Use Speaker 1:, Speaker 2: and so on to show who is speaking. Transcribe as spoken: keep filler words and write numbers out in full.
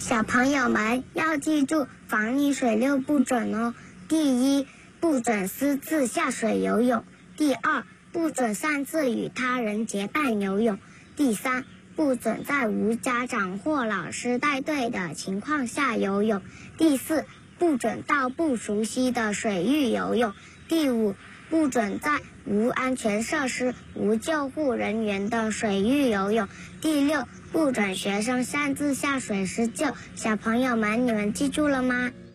Speaker 1: 小朋友们要记住防溺水六不准哦。第一，不准私自下水游泳；第二，不准擅自与他人结伴游泳；第三，不准在无家长或老师带队的情况下游泳；第四，不准到不熟悉的水域游泳；第五，不准在无安全设施、无救护人员的水域游泳；第六，不准学生擅自下水施救。小朋友们，你们记住了吗？